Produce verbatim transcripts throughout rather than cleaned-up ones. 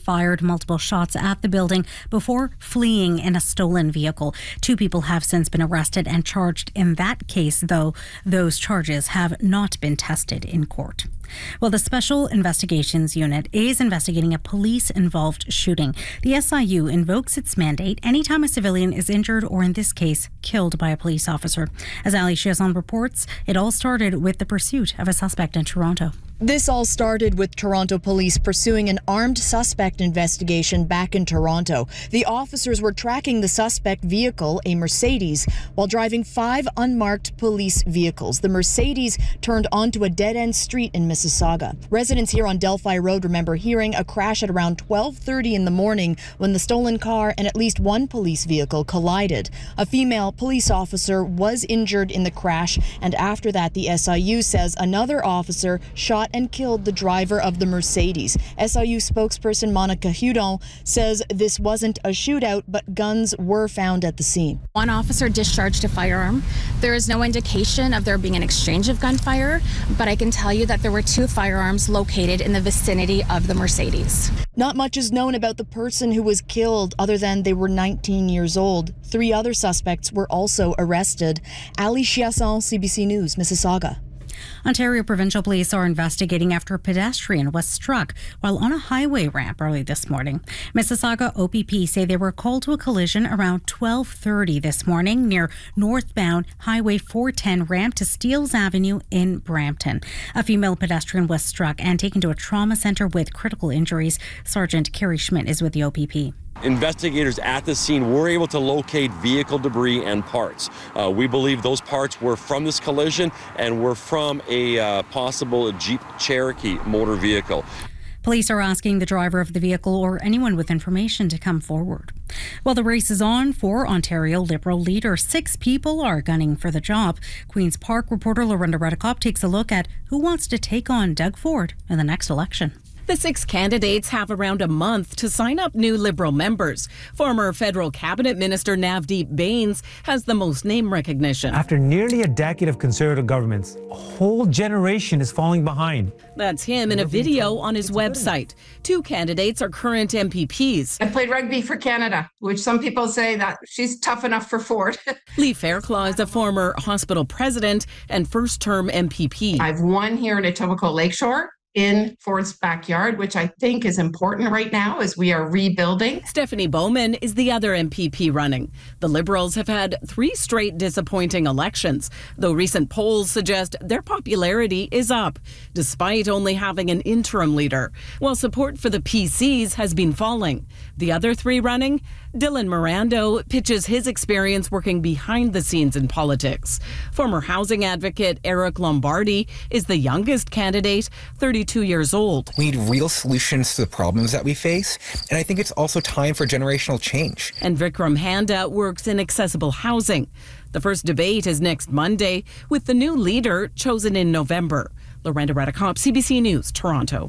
fired multiple shots at the building before fleeing in a stolen vehicle. Two people have since been arrested and charged in that case, though those charges have not been tested in court. Well, the Special Investigations Unit is investigating a police-involved shooting. The S I U invokes its mandate anytime a civilian is injured or, in this case, killed by a police officer. As Ali Chiasson reports, it all started with the pursuit of a suspect in Toronto. This all started with Toronto police pursuing an armed suspect investigation back in Toronto. The officers were tracking the suspect vehicle, a Mercedes, while driving five unmarked police vehicles. The Mercedes turned onto a dead-end street in Mississauga. Residents here on Delphi Road remember hearing a crash at around twelve thirty in the morning when the stolen car and at least one police vehicle collided. A female police officer was injured in the crash, and after that, the S I U says another officer shot and killed the driver of the Mercedes. S I U spokesperson Monica Hudon says this wasn't a shootout, but guns were found at the scene. One officer discharged a firearm. There is no indication of there being an exchange of gunfire, but I can tell you that there were two firearms located in the vicinity of the Mercedes. Not much is known about the person who was killed other than they were nineteen years old. Three other suspects were also arrested. Ali Chiasson, C B C News, Mississauga. Ontario Provincial Police are investigating after a pedestrian was struck while on a highway ramp early this morning. Mississauga O P P say they were called to a collision around twelve thirty this morning near northbound Highway four ten ramp to Steeles Avenue in Brampton. A female pedestrian was struck and taken to a trauma centre with critical injuries. Sergeant Kerry Schmidt is with the O P P. Investigators at the scene were able to locate vehicle debris and parts. Uh, we believe those parts were from this collision and were from a uh, possible Jeep Cherokee motor vehicle. Police are asking the driver of the vehicle or anyone with information to come forward. Well, the race is on for Ontario Liberal leader. Six people are gunning for the job. Queen's Park reporter Lorinda Redekop takes a look at who wants to take on Doug Ford in the next election. The six candidates have around a month to sign up new Liberal members. Former federal cabinet minister Navdeep Bains has the most name recognition. After nearly a decade of Conservative governments, a whole generation is falling behind. That's him in a video on his website. Two candidates are current M P Ps. I played rugby for Canada, which some people say that she's tough enough for Ford. Lee Fairclough is a former hospital president and first-term M P P. I've won here in Etobicoke Lakeshore, in Ford's backyard, which I think is important right now as we are rebuilding. Stephanie Bowman is the other M P P running. The Liberals have had three straight disappointing elections, though recent polls suggest their popularity is up, despite only having an interim leader, while support for the P Cs has been falling. The other three running, Dylan Mirando pitches his experience working behind the scenes in politics. Former housing advocate Eric Lombardi is the youngest candidate, thirty-two years old. We need real solutions to the problems that we face, and I think it's also time for generational change. And Vikram Handa works in accessible housing. The first debate is next Monday, with the new leader chosen in November. Lorinda Redekop, C B C News, Toronto.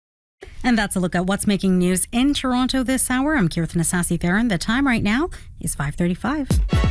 And that's a look at what's making news in Toronto this hour. I'm Kirtan Asasi-Theron. The time right now is five thirty-five.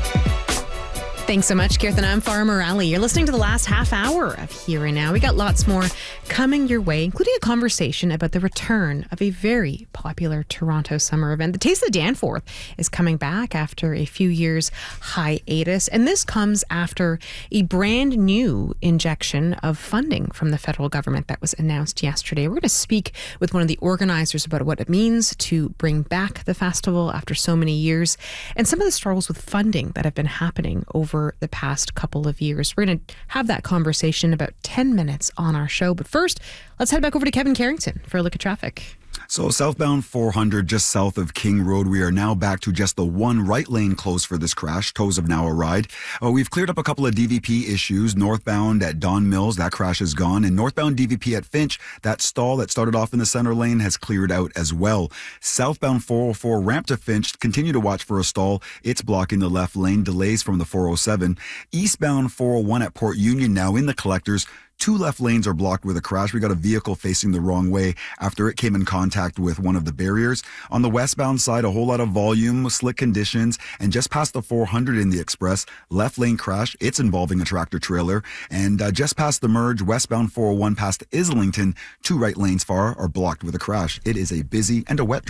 Thanks so much, Kirtan. I'm Farah Morali. You're listening to the last half hour of Here and Now. We got lots more coming your way, including a conversation about the return of a very popular Toronto summer event. The Taste of Danforth is coming back after a few years hiatus, and this comes after a brand new injection of funding from the federal government that was announced yesterday. We're going to speak with one of the organizers about what it means to bring back the festival after so many years and some of the struggles with funding that have been happening over the past couple of years. We're going to have that conversation in about ten minutes on our show. But first, let's head back over to Kevin Carrington for a look at traffic. So southbound four hundred just south of King Road, we are now back to just the one right lane closed for this crash. Tows have now arrived. Uh, we've cleared up a couple of D V P issues. Northbound at Don Mills, that crash is gone. And northbound D V P at Finch, that stall that started off in the center lane has cleared out as well. Southbound four oh four ramp to Finch, continue to watch for a stall. It's blocking the left lane. Delays from the four oh seven. Eastbound four oh one at Port Union now in the collectors. Two left lanes are blocked with a crash. We got a vehicle facing the wrong way after it came in contact with one of the barriers. On the westbound side, a whole lot of volume, slick conditions, and just past the four hundred in the express, left lane crash. It's involving a tractor trailer. And uh, just past the merge, westbound four oh one past Islington, two right lanes far are blocked with a crash. It is a busy and a wet